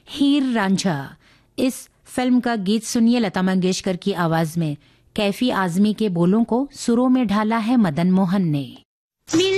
हीर रांझा। इस फिल्म का गीत सुनिए लता मंगेशकर की आवाज में। कैफी आजमी के बोलों को सुरों में ढाला है मदन मोहन ने।